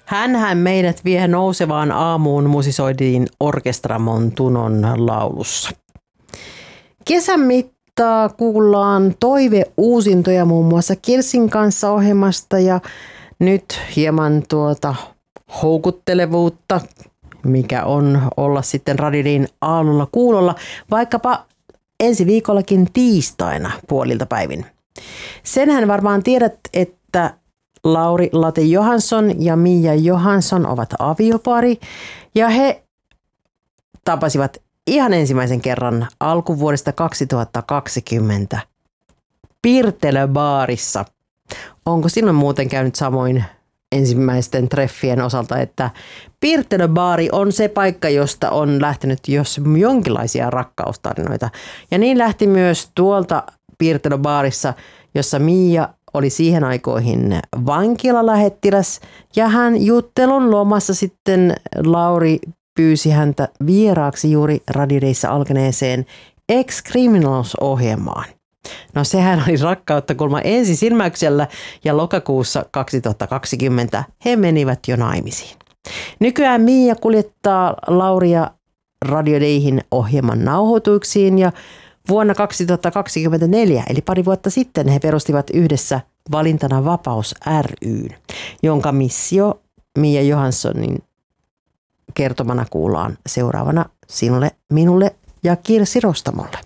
Hänhän meidät vie nousevaan aamuun musisoitiin Orkestramon Tunon laulussa. Kesän mittaa kuullaan toiveuusintoja muun muassa Kirsin kanssa ohjelmasta ja nyt hieman houkuttelevuutta, mikä on olla sitten Radiodayn aamulla kuulolla, vaikkapa ensi viikollakin tiistaina puolilta päivin. Senhän varmaan tiedät, että Lauri Late Johansson ja Mia Johansson ovat aviopari ja he tapasivat ihan ensimmäisen kerran alkuvuodesta 2020 Pirtelöbaarissa. Onko sinun muuten käynyt samoin ensimmäisten treffien osalta, että Pirtelöbaari on se paikka, josta on lähtenyt jos jonkinlaisia rakkaustarinoita. Ja niin lähti myös tuolta Pirtelöbaarissa, jossa Mia oli siihen aikoihin vankilalähettiläs ja hän juttelun lomassa sitten Lauri pyysi häntä vieraaksi juuri Radiodayssa alkaneeseen Ex-Criminals-ohjelmaan. No sehän oli rakkautta kulma ensisilmäyksellä ja lokakuussa 2020 he menivät jo naimisiin. Nykyään Mia kuljettaa Lauria Radiodayhin ohjelman nauhoituksiin ja vuonna 2024, eli pari vuotta sitten, he perustivat yhdessä Valintana Vapaus ry:n, jonka missio Mia Johanssonin kertomana kuullaan seuraavana sinulle, minulle ja Kirsi Rostamolle.